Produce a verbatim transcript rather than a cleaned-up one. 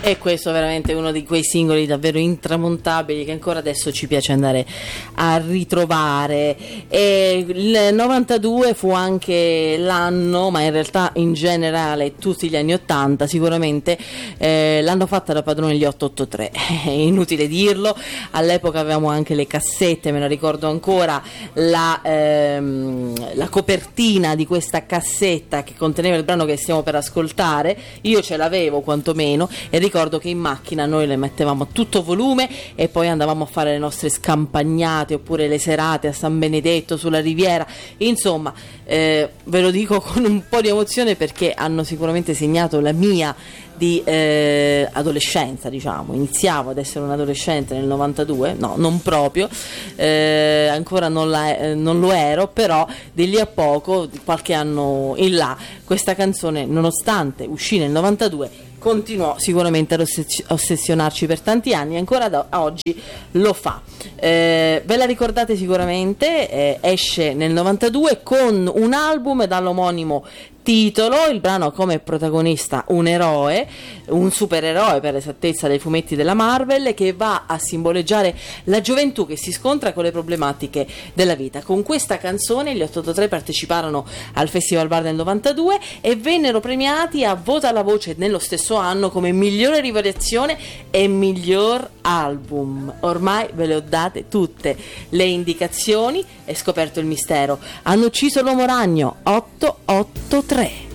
E questo è veramente uno di quei singoli davvero intramontabili che ancora adesso ci piace andare a ritrovare. E il novantadue fu anche l'anno, ma in realtà in generale tutti gli anni ottanta sicuramente eh, l'hanno fatta da padrone gli otto otto tre. È inutile dirlo, all'epoca avevamo anche le cassette, me la ricordo ancora, la, ehm, la copertina di questa cassetta che conteneva il brano che stiamo per ascoltare. Io ce l'avevo quantomeno e ricordo che in macchina noi le mettevamo a tutto volume e poi andavamo a fare le nostre scampagnate oppure le serate a San Benedetto sulla Riviera. Insomma, eh, ve lo dico con un po' di emozione perché hanno sicuramente segnato la mia di eh, adolescenza, diciamo. Iniziavo ad essere un adolescente nel novantadue, no, non proprio, eh, ancora non, la, eh, non lo ero, però di lì a poco, di qualche anno in là, questa canzone, nonostante uscì nel novantadue, continuò sicuramente ad ossess- ossessionarci per tanti anni e ancora da oggi lo fa. Eh, ve la ricordate sicuramente, eh, esce nel novantadue con un album dall'omonimo titolo, il brano ha come protagonista un eroe, un supereroe per esattezza dei fumetti della Marvel, che va a simboleggiare la gioventù che si scontra con le problematiche della vita. Con questa canzone gli otto otto tre parteciparono al Festival Bar del novantadue e vennero premiati a Vota la Voce nello stesso anno come migliore rivelazione e miglior album. Ormai ve le ho date tutte le indicazioni e scoperto il mistero. Hanno ucciso l'uomo ragno, otto otto tre.